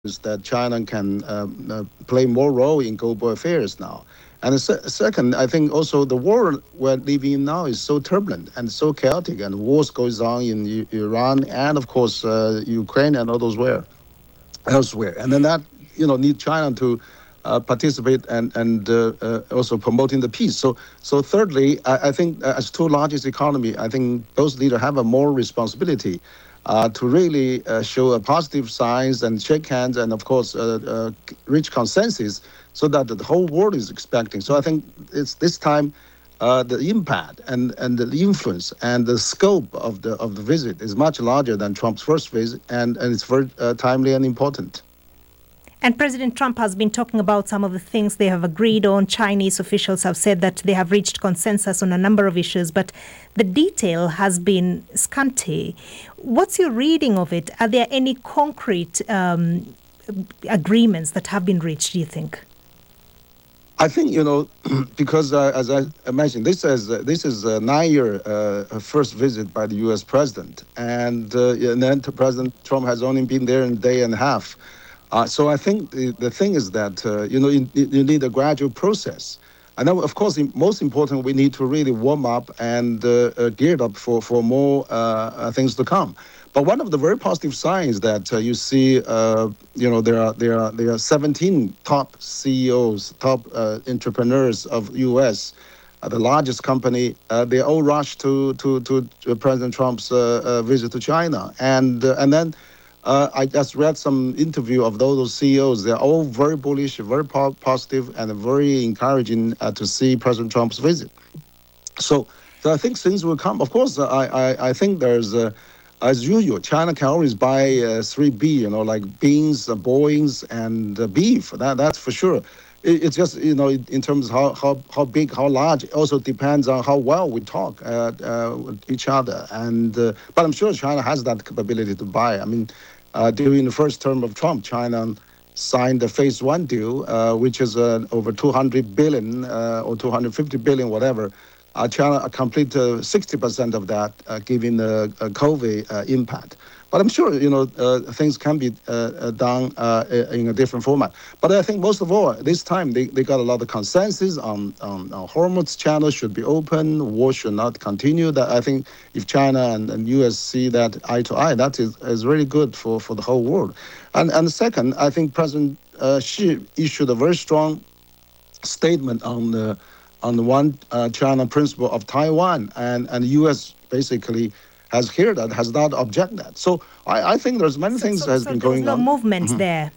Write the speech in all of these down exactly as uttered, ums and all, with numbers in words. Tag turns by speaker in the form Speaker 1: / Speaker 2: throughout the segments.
Speaker 1: that China can um, uh, play more role in global affairs now. And the se- second, I think also the world we're living in now is so turbulent and so chaotic, and wars goes on in I- Iran and of course uh, Ukraine and all those where elsewhere. And then that you know need China to uh, participate and and uh, uh, also promoting the peace. So so thirdly, I, I think uh, as two largest economy, I think those leaders have a more responsibility. Uh, to really uh, show a positive signs and shake hands and of course uh, uh, reach consensus so that the whole world is expecting. So I think it's this time uh, the impact and, and the influence and the scope of the of the visit is much larger than Trump's first visit, and, and it's very uh, timely and important.
Speaker 2: And President Trump has been talking about some of the things they have agreed on. Chinese officials have said that they have reached consensus on a number of issues, but the detail has been scanty. What's your reading of it? Are there any concrete um, agreements that have been reached, do you think?
Speaker 1: I think you know because uh, as I mentioned, this is uh, this is a nine-year uh, first visit by the U S president, and, uh, and then President Trump has only been there in a day and a half. Uh, so I think the, the thing is that uh, you know you, you need a gradual process, and then of course most important we need to really warm up and uh, uh, geared up for for more uh, uh, things to come. But one of the very positive signs that uh, you see, uh, you know, there are there are there are seventeen top C E Os, top uh, entrepreneurs of U S, uh, the largest company. Uh, they all rushed to to to President Trump's uh, uh, visit to China, and uh, and then. Uh, I just read some interview of those C E Os. They're all very bullish, very po- positive, and very encouraging uh, to see President Trump's visit. So, so I think things will come. Of course, I I, I think there's, uh, as usual, China can always buy uh, three B, you know, like beans, uh, boings, and uh, beef. That that's for sure. It, it's just you know in, in terms of how, how how big, how large. It also depends on how well we talk uh, uh, with each other. And uh, but I'm sure China has that capability to buy. I mean. Uh, during the first term of Trump, China signed the phase one deal, uh, which is uh, over two hundred billion uh, or two hundred fifty billion, whatever. Uh, China complete uh, sixty percent of that, uh, given the uh, COVID uh, impact. But I'm sure you know uh, things can be uh, done uh, in a different format. But I think most of all, this time they, they got a lot of consensus on, on, on hormones channels should be open, war should not continue. That I think if China and, and U S see that eye to eye, that is, is really good for, for the whole world. And and second, I think President uh, Xi issued a very strong statement on the on the one uh, China principle of Taiwan, and and U S basically has heard that, has not objected that. So I, I think there's many
Speaker 2: so,
Speaker 1: things
Speaker 2: so,
Speaker 1: that has
Speaker 2: so
Speaker 1: been
Speaker 2: there was
Speaker 1: going
Speaker 2: no
Speaker 1: on.
Speaker 2: movement mm-hmm. there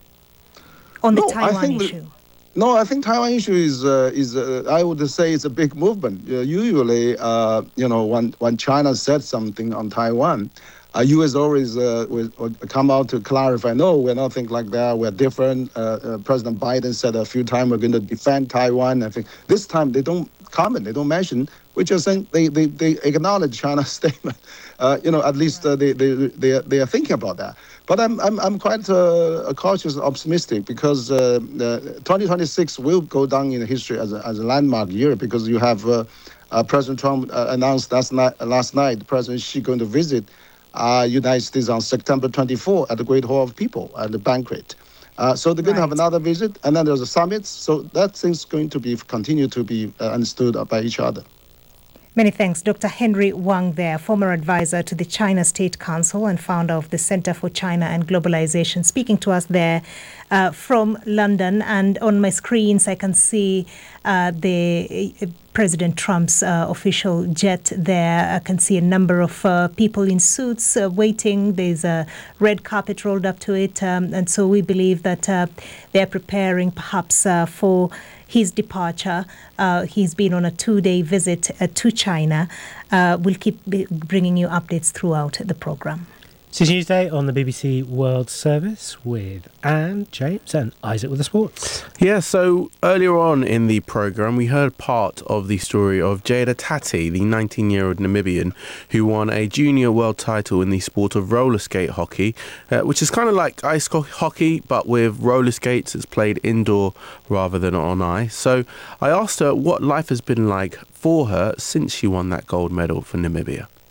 Speaker 2: on
Speaker 1: no,
Speaker 2: the Taiwan
Speaker 1: I think
Speaker 2: issue.
Speaker 1: The, no, I think Taiwan issue is uh, is uh, I would say it's a big movement. Uh, usually, uh, you know, when when China said something on Taiwan, uh, U S always uh, will, will come out to clarify. No, we're nothing like that. We're different. Uh, uh, President Biden said a few times we're going to defend Taiwan. I think this time they don't comment. They don't mention. Which is saying they, they, they acknowledge China's statement. Uh, you know, at least uh, they, they they are, they are thinking about that. But I'm I'm I'm quite uh, cautious and optimistic because uh, uh, twenty twenty-six will go down in history as a, as a landmark year because you have uh, uh, President Trump uh, announced last night last night President Xi going to visit uh, United States on September twenty-fourth at the Great Hall of People at the banquet. Uh, so they're going right. to have another visit, and then there's a summit. So that thing's going to be continue to be uh, understood by each other.
Speaker 2: Many thanks. Doctor Henry Wang there, former advisor to the China State Council and founder of the Center for China and Globalization, speaking to us there uh, from London. And on my screens, I can see uh, the uh, President Trump's uh, official jet there. I can see a number of uh, people in suits uh, waiting. There's a red carpet rolled up to it. Um, and so we believe that uh, they're preparing perhaps uh, for his departure. Uh, he's been on a two-day visit uh, to China. Uh, we'll keep b- bringing you updates throughout the programme.
Speaker 3: It's Tuesday on the B B C World Service with Anne, James and Isaac with the sports.
Speaker 4: Yeah, so earlier on in the programme, we heard part of the story of Jada Tati, the nineteen-year-old Namibian who won a junior world title in the sport of roller skate hockey, uh, which is kind of like ice hockey, but with roller skates. It's played indoor rather than on ice. So I asked her what life has been like for her since she won that gold medal for Namibia.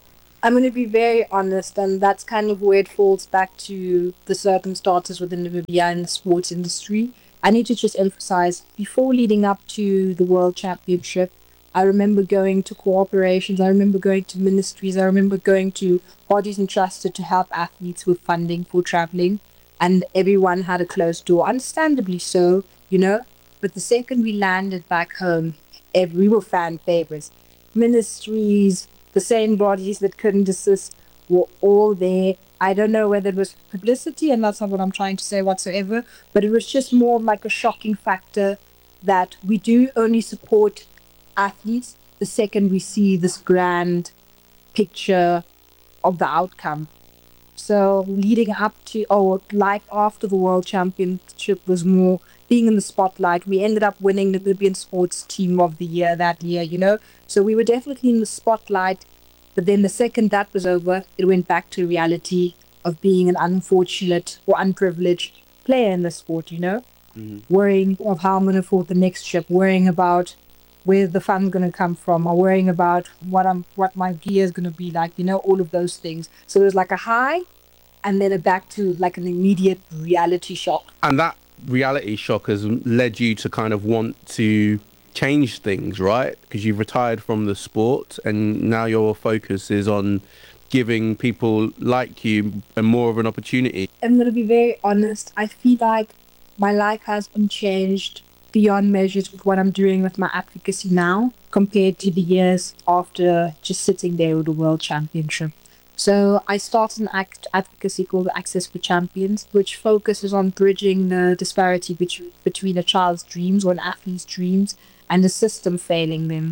Speaker 5: I'm going to be very honest, and that's kind of where it falls back to the circumstances within Namibia and the sports industry. I need to just emphasize, before leading up to the World Championship, I remember going to cooperations, I remember going to ministries, I remember going to bodies entrusted to help athletes with funding for traveling, and everyone had a closed door, understandably so, you know. But the second we landed back home, ev- we were fan favorites. Ministries, the same bodies that couldn't assist were all there. I don't know whether it was publicity, and that's not what I'm trying to say whatsoever, but it was just more like a shocking factor that we do only support athletes the second we see this grand picture of the outcome. So leading up to, or like after the World Championship was more being in the spotlight. We ended up winning the Namibian Sports Team of the Year that year, you know. So we were definitely in the spotlight. But then the second that was over, it went back to reality of being an unfortunate or unprivileged player in the sport, you know.
Speaker 4: Mm.
Speaker 5: Worrying of how I'm going to afford the next trip, worrying about where the fund's going to come from, or worrying about what I'm, what my gear is going to be like, you know, all of those things. So it was like a high, and then a back to like an immediate reality shock.
Speaker 4: And that reality shock has led you to kind of want to change things, right? Because you've retired from the sport, and now your focus is on giving people like you a more of an opportunity.
Speaker 5: I'm going to be very honest. I feel like my life has been changed beyond measures with what I'm doing with my advocacy now compared to the years after just sitting there with the World Championship. So I started an act advocacy called Access for Champions, which focuses on bridging the disparity between, between a child's dreams or an athlete's dreams and the system failing them.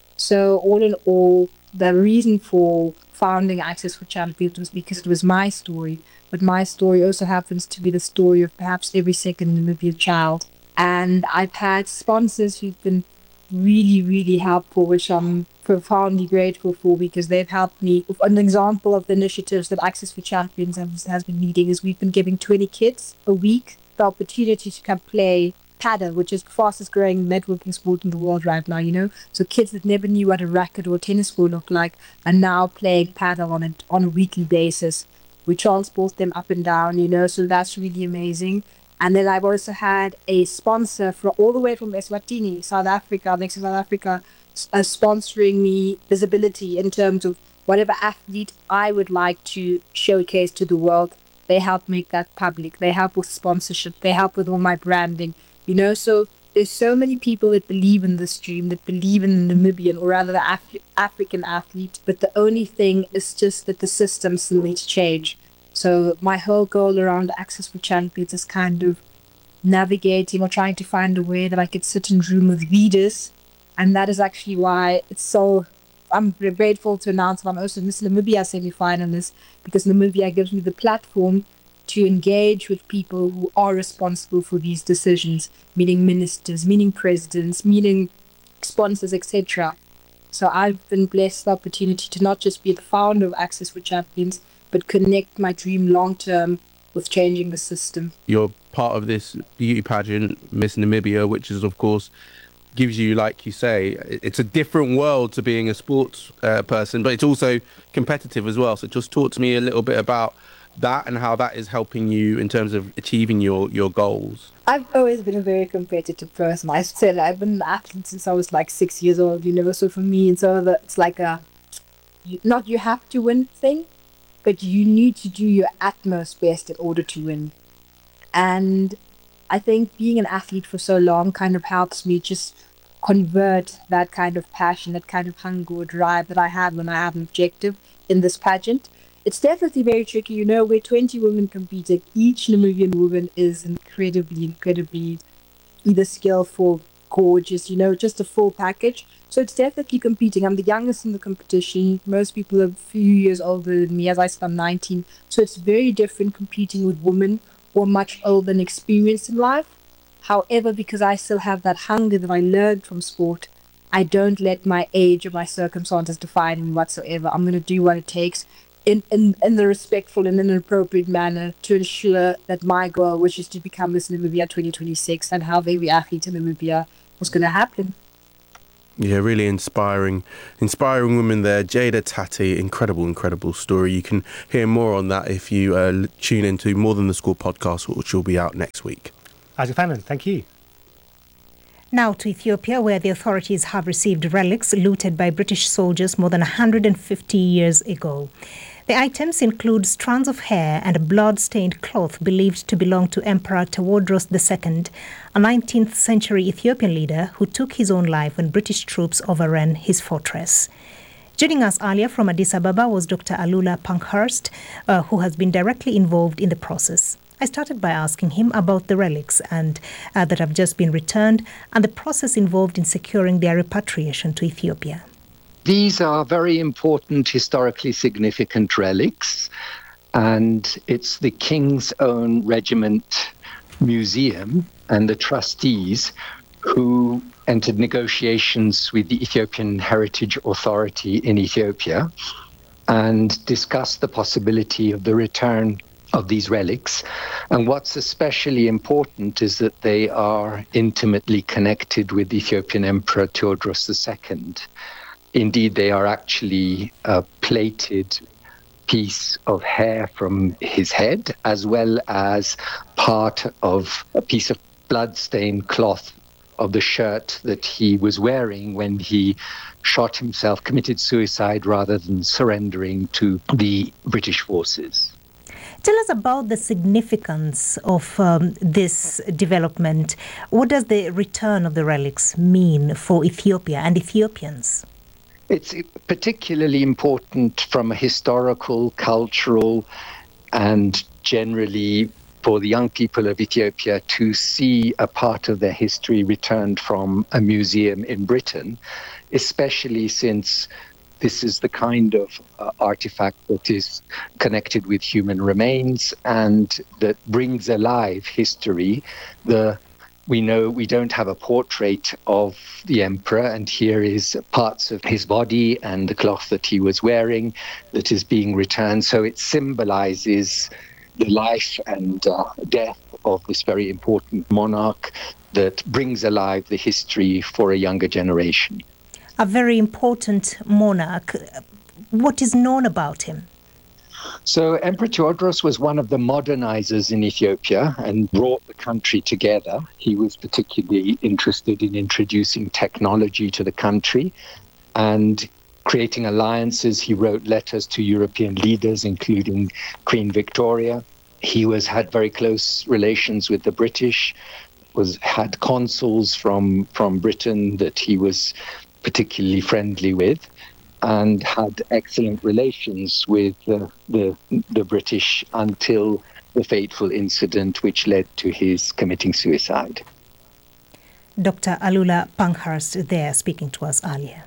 Speaker 5: So all in all, the reason for founding Access for Champions was because it was my story, but my story also happens to be the story of perhaps every second Namibian child. And I've had sponsors who've been really, really helpful, which I'm profoundly grateful for, because they've helped me. An example of the initiatives that Access for Champions has, has been leading is we've been giving twenty kids a week the opportunity to come play paddle, which is the fastest growing networking sport in the world right now, you know. So kids that never knew what a racket or a tennis ball looked like are now playing paddle on a, on a weekly basis. We transport them up and down, you know, so that's really amazing. And then I've also had a sponsor from all the way from Eswatini, South Africa, next to South Africa, uh, sponsoring me visibility in terms of whatever athlete I would like to showcase to the world. They help make that public. They help with sponsorship. They help with all my branding, you know. So there's so many people that believe in this dream, that believe in the Namibian, or rather the Af- African athlete. But the only thing is just that the system still needs to change. So my whole goal around Access for Champions is kind of navigating or trying to find a way that I could sit in a room with leaders. And that is actually why it's so, I'm grateful to announce that I'm also Miss Namibia semi-finalist, because Namibia gives me the platform to engage with people who are responsible for these decisions, meaning ministers, meaning presidents, meaning sponsors, et cetera. So I've been blessed the opportunity to not just be the founder of Access for Champions, but connect my dream long term with changing the system.
Speaker 4: You're part of this beauty pageant, Miss Namibia, which is, of course, gives you, like you say, it's a different world to being a sports uh, person, but it's also competitive as well. So just talk to me a little bit about that and how that is helping you in terms of achieving your, your goals.
Speaker 5: I've always been a very competitive person. I said I've been an athlete since I was like six years old, you know, so for me, it's, all the, it's like a, not you have to win thing, but you need to do your utmost best in order to win. And I think being an athlete for so long kind of helps me just convert that kind of passion, that kind of hunger or drive that I have when I have an objective in this pageant. It's definitely very tricky, you know, we're twenty women competing. Each Namibian woman is incredibly, incredibly either skillful, gorgeous, you know, just a full package. So it's definitely competing. I'm the youngest in the competition. Most people are a few years older than me. As I said, I'm nineteen. So it's very different competing with women who are much older and experienced in life. However, because I still have that hunger that I learned from sport, I don't let my age or my circumstances define me whatsoever. I'm going to do what it takes in, in, in the respectful and in an appropriate manner to ensure that my goal, which is to become Miss Namibia twenty twenty-six and have every athlete in Namibia, was going to happen.
Speaker 4: Yeah, really inspiring, inspiring woman there. Jada Tati, incredible, incredible story. You can hear more on that if you uh, tune into More Than the Score podcast, which will be out next week.
Speaker 3: Isaac Fannin, thank you.
Speaker 2: Now to Ethiopia, where the authorities have received relics looted by British soldiers more than one hundred fifty years ago. The items include strands of hair and a blood-stained cloth believed to belong to Emperor Tewodros the Second, a nineteenth century Ethiopian leader who took his own life when British troops overran his fortress. Joining us earlier from Addis Ababa was Doctor Alula Pankhurst, uh, who has been directly involved in the process. I started by asking him about the relics and uh, that have just been returned and the process involved in securing their repatriation to Ethiopia.
Speaker 6: These are very important, historically significant relics, and it's the King's Own Regiment Museum and the trustees who entered negotiations with the Ethiopian Heritage Authority in Ethiopia and discussed the possibility of the return of these relics. And what's especially important is that they are intimately connected with Ethiopian Emperor Tewodros the Second. Indeed, they are actually a plated piece of hair from his head, as well as part of a piece of blood-stained cloth of the shirt that he was wearing when he shot himself, committed suicide rather than surrendering to the British forces.
Speaker 2: Tell us about the significance of um, this development. What does the return of the relics mean for Ethiopia and Ethiopians?
Speaker 6: It's particularly important from a historical, cultural, and generally for the young people of Ethiopia to see a part of their history returned from a museum in Britain, especially since this is the kind of uh, artifact that is connected with human remains and that brings alive history. The We know we don't have a portrait of the emperor, and here is parts of his body and the cloth that he was wearing that is being returned. So it symbolizes the life and uh, death of this very important monarch that brings alive the history for a younger generation.
Speaker 2: A very important monarch. What is known about him?
Speaker 6: So Emperor Tewodros was one of the modernizers in Ethiopia and brought the country together. He was particularly interested in introducing technology to the country and creating alliances. He wrote letters to European leaders, including Queen Victoria. He was had very close relations with the British, was had consuls from, from Britain that he was particularly friendly with, and had excellent relations with uh, the the British until the fateful incident which led to his committing suicide.
Speaker 2: Doctor Alula Pankhurst there speaking to us earlier.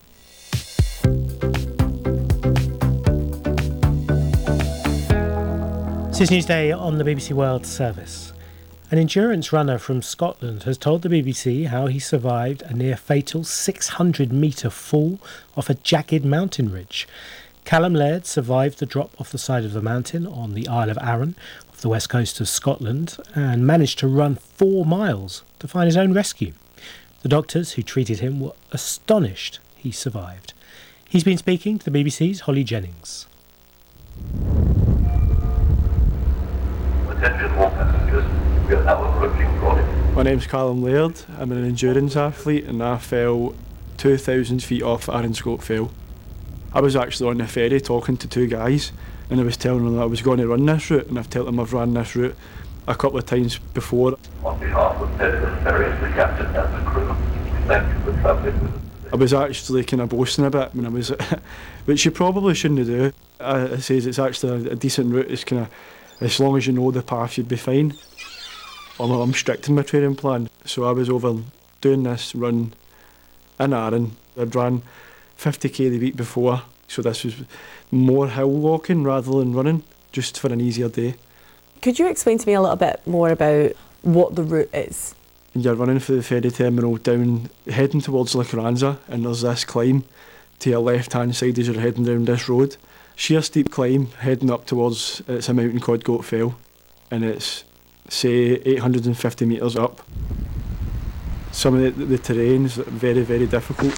Speaker 3: This is Newsday on the B B C World Service. An endurance runner from Scotland has told the B B C how he survived a near-fatal six hundred metre fall off a jagged mountain ridge. Callum Laird survived the drop off the side of the mountain on the Isle of Arran, off the west coast of Scotland, and managed to run four miles to find his own rescue. The doctors who treated him were astonished he survived. He's been speaking to the B B C's Holly Jennings.
Speaker 7: Attention all passengers. We are now approaching Crawley.
Speaker 8: My name's Callum Laird. I'm an endurance athlete and I fell two thousand feet off Arranscote Fell. I was actually on the ferry talking to two guys and I was telling them that I was going to run this route, and I've told them I've run this route a couple of times before.
Speaker 7: On behalf of Tedford Ferries, the captain and the crew, thank you for travelling with us.
Speaker 8: I was actually kind of boasting a bit when I was, which you probably shouldn't do. I, I says it's actually a, a decent route. It's kind of, as long as you know the path, you'd be fine. I'm, I'm strict in my training plan, so I was over doing this run in Arran. I'd ran fifty k the week before, so this was more hill walking rather than running, just for an easier day.
Speaker 9: Could you explain to me a little bit more about what the route is?
Speaker 8: You're running for the ferry terminal down, heading towards Lacranza, and there's this climb to your left-hand side as you're heading down this road. Sheer steep climb, heading up towards, it's a mountain called Goat Fell, and it's, say, eight hundred fifty metres up. Some of the, the terrain's very, very difficult.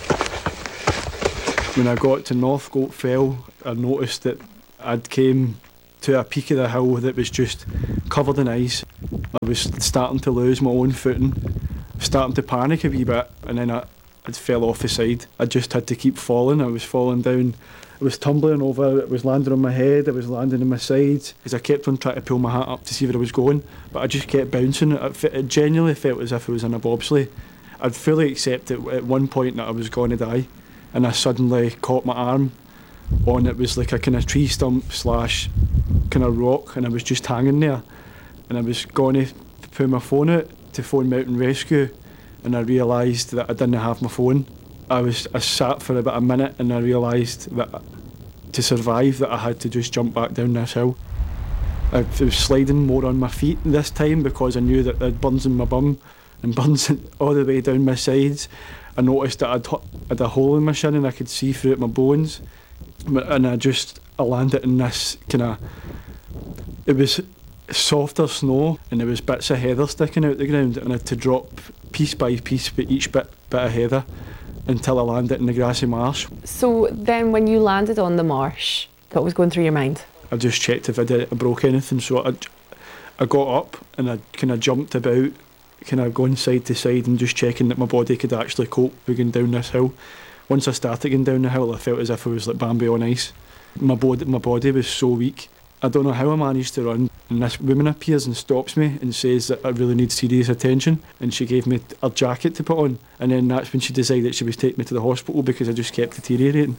Speaker 8: When I got to North Goat Fell, I noticed that I'd came to a peak of the hill that was just covered in ice. I was starting to lose my own footing, starting to panic a wee bit, and then I, I fell off the side. I just had to keep falling. I was falling down. I was tumbling over, it was landing on my head, I was landing on my sides, because I kept on trying to pull my hat up to see where I was going, but I just kept bouncing. It, it genuinely felt as if I was in a bobsleigh. I'd fully accepted at one point that I was going to die, and I suddenly caught my arm on, it was like a kind of tree stump slash kind of rock, and I was just hanging there, and I was going to pull my phone out to phone Mountain Rescue, and I realised that I didn't have my phone. I was I sat for about a minute, and I realised that to survive that I had to just jump back down this hill. I was sliding more on my feet this time because I knew that there had burns in my bum and burns all the way down my sides. I noticed that I'd had a hole in my shin and I could see through it my bones, and I just I landed in this kind of, it was softer snow and there was bits of heather sticking out the ground, and I had to drop piece by piece with each bit, bit of heather until I landed in the grassy marsh.
Speaker 9: So then when you landed on the marsh, what was going through your mind?
Speaker 8: I just checked if I, did, I broke anything, so I, I got up and I kind of jumped about, kind of going side to side and just checking that my body could actually cope with going down this hill. Once I started going down the hill, I felt as if I was like Bambi on ice. My body, my body was so weak. I don't know how I managed to run, and this woman appears and stops me and says that I really need serious attention, and she gave me a jacket to put on, and then that's when she decided she was taking me to the hospital because I just kept deteriorating.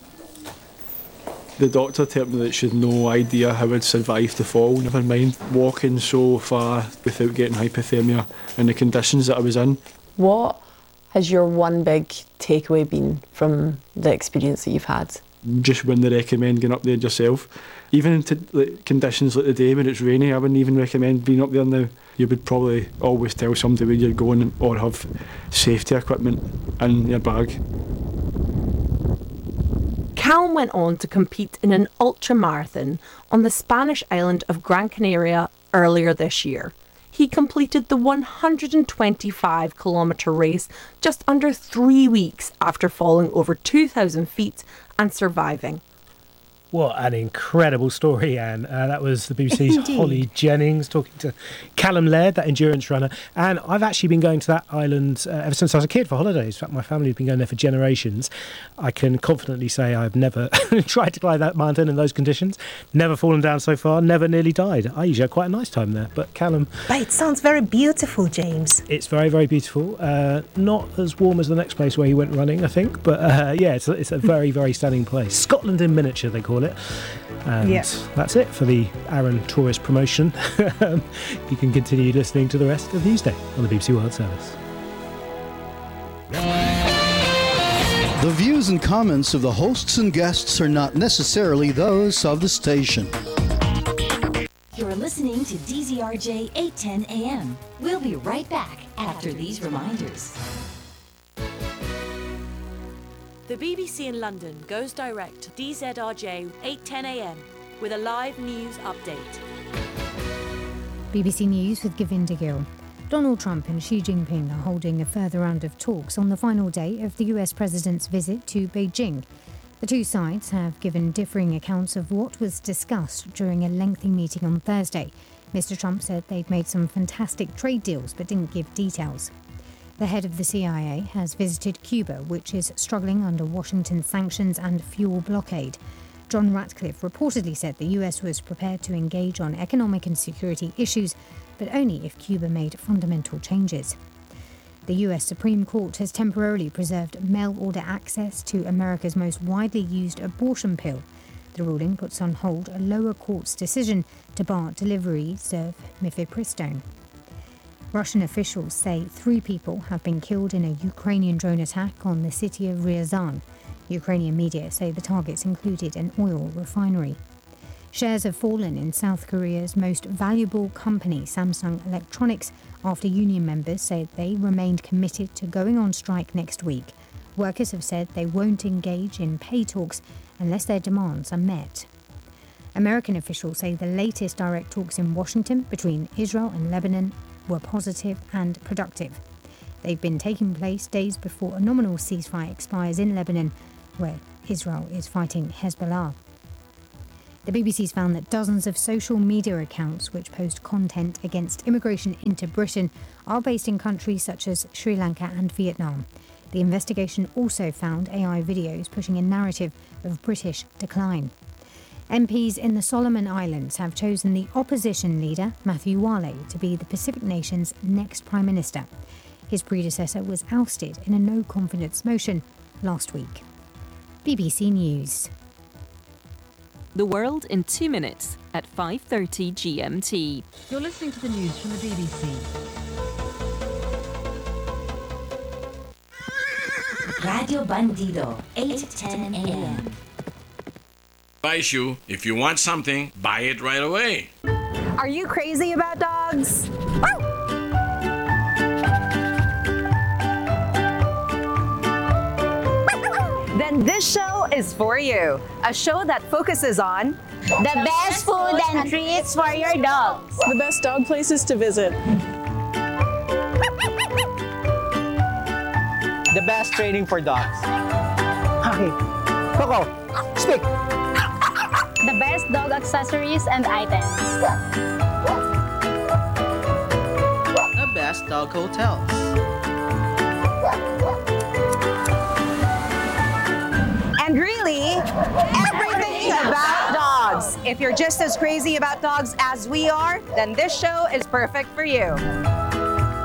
Speaker 8: The doctor told me that she had no idea how I'd survived the fall, never mind walking so far without getting hypothermia and the conditions that I was in.
Speaker 9: What has your one big takeaway been from the experience that you've had?
Speaker 8: Just when they recommend going up there yourself. Even in t- like, conditions like the day when it's rainy, I wouldn't even recommend being up there now. You would probably always tell somebody where you're going or have safety equipment in your bag.
Speaker 10: Callum went on to compete in an ultramarathon on the Spanish island of Gran Canaria earlier this year. He completed the one hundred twenty-five kilometre race just under three weeks after falling over two thousand feet and surviving.
Speaker 3: What an incredible story, Anne. Uh, that was the B B C's
Speaker 2: Indeed.
Speaker 3: Holly Jennings talking to Callum Laird, that endurance runner. And I've actually been going to that island uh, ever since I was a kid for holidays. In fact, my family have been going there for generations. I can confidently say I've never tried to climb that mountain in those conditions, never fallen down so far, never nearly died. I usually had quite a nice time there. But Callum...
Speaker 2: But it sounds very beautiful, James.
Speaker 3: It's very, very beautiful. Uh, not as warm as the next place where he went running, I think. But uh, yeah, it's a, it's a very, very stunning place. Scotland in miniature, they call it. And
Speaker 2: Yeah.
Speaker 3: that's it for the Aaron Tourist promotion. You can continue listening to the rest of Newsday on the B B C World Service.
Speaker 11: The views and comments of the hosts and guests are not necessarily those of the station.
Speaker 12: You're listening to D Z R J eight ten A M. We'll be right back after these reminders.
Speaker 13: The B B C in London goes direct to D Z R J eight ten A M with a live news update.
Speaker 14: B B C News with Govinda Gill. Donald Trump and Xi Jinping are holding a further round of talks on the final day of the U S president's visit to Beijing. The two sides have given differing accounts of what was discussed during a lengthy meeting on Thursday. Mister Trump said they'd made some fantastic trade deals but didn't give details. The head of the C I A has visited Cuba, which is struggling under Washington sanctions and fuel blockade. John Ratcliffe reportedly said the U S was prepared to engage on economic and security issues, but only if Cuba made fundamental changes. The U S Supreme Court has temporarily preserved mail-order access to America's most widely used abortion pill. The ruling puts on hold a lower court's decision to bar deliveries of mifepristone. Russian officials say three people have been killed in a Ukrainian drone attack on the city of Ryazan. Ukrainian media say the targets included an oil refinery. Shares have fallen in South Korea's most valuable company, Samsung Electronics, after union members say they remained committed to going on strike next week. Workers have said they won't engage in pay talks unless their demands are met. American officials say the latest direct talks in Washington between Israel and Lebanon were positive and productive. They've been taking place days before a nominal ceasefire expires in Lebanon, where Israel is fighting Hezbollah. The B B C's found that dozens of social media accounts which post content against immigration into Britain are based in countries such as Sri Lanka and Vietnam. The investigation also found A I videos pushing a narrative of British decline. M Ps in the Solomon Islands have chosen the opposition leader, Matthew Wale, to be the Pacific nation's next Prime Minister. His predecessor was ousted in a no-confidence motion last week. B B C News.
Speaker 15: The world in two minutes at five thirty G M T.
Speaker 16: You're listening to the news from the B B C.
Speaker 12: Radio Bandido, eight ten a m.
Speaker 17: Advise if you want something, buy it right away.
Speaker 18: Are you crazy about dogs? Then this show is for you. A show that focuses on
Speaker 19: the best food and treats for your dogs.
Speaker 20: The best dog places to visit.
Speaker 21: The best training for dogs. Okay. Coco, speak.
Speaker 19: The best dog accessories and items.
Speaker 21: The best dog hotels.
Speaker 18: And really, everything about dogs. If you're just as crazy about dogs as we are, then this show is perfect for you.